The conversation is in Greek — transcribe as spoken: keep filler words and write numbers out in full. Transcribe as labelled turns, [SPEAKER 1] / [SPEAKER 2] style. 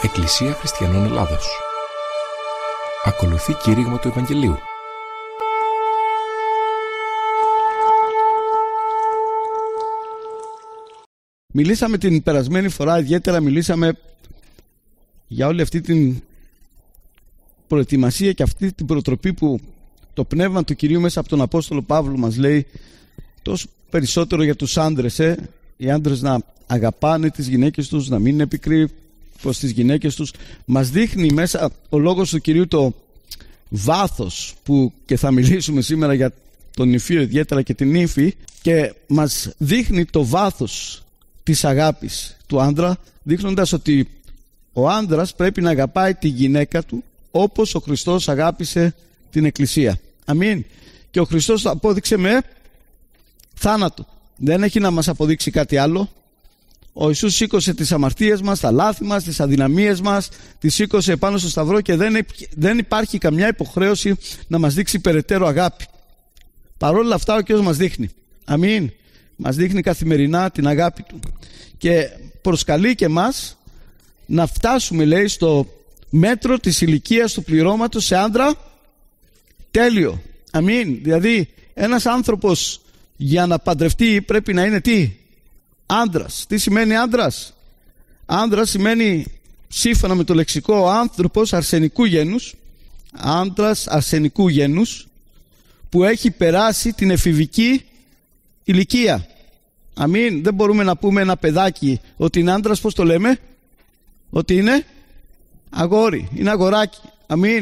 [SPEAKER 1] Εκκλησία Χριστιανών Ελλάδος. Ακολουθεί κήρυγμα του Ευαγγελίου.
[SPEAKER 2] Μιλήσαμε την περασμένη φορά, ιδιαίτερα μιλήσαμε για όλη αυτή την προετοιμασία και αυτή την προτροπή που το πνεύμα του Κυρίου μέσα από τον Απόστολο Παύλο μας λέει, τόσο περισσότερο για τους άντρες, ε? οι άντρες να αγαπάνε τις γυναίκες τους, να μην είναι πικροί προς τις γυναίκες τους. Μας δείχνει μέσα ο λόγος του Κυρίου το βάθος που, και θα μιλήσουμε σήμερα για τον νηφίο ιδιαίτερα και την ύφη, και μας δείχνει το βάθος της αγάπης του άντρα, δείχνοντας ότι ο άντρας πρέπει να αγαπάει τη γυναίκα του όπως ο Χριστός αγάπησε την Εκκλησία. Αμήν. Και ο Χριστός το απόδειξε με θάνατο. Δεν έχει να μας αποδείξει κάτι άλλο. Ο Ιησούς σήκωσε τις αμαρτίες μας, τα λάθη μας, τις αδυναμίες μας, τις σήκωσε επάνω στο σταυρό και δεν, δεν υπάρχει καμιά υποχρέωση να μας δείξει περαιτέρω αγάπη. Παρ' όλα αυτά ο Κύριος μας δείχνει. Αμήν. Μας δείχνει καθημερινά την αγάπη Του. Και προσκαλεί και μας να φτάσουμε, λέει, στο μέτρο της ηλικίας του πληρώματος σε άντρα τέλειο. Αμήν. Δηλαδή ένας άνθρωπος για να παντρευτεί πρέπει να είναι τι? Άντρας. Τι σημαίνει άντρας? Άντρας σημαίνει, σύμφωνα με το λεξικό, άνθρωπος αρσενικού γένους, άντρας αρσενικού γένους που έχει περάσει την εφηβική ηλικία. Αμήν. Δεν μπορούμε να πούμε ένα παιδάκι ότι είναι άντρας, πώς το λέμε? Ότι είναι αγόρι, είναι αγοράκι. Αμήν.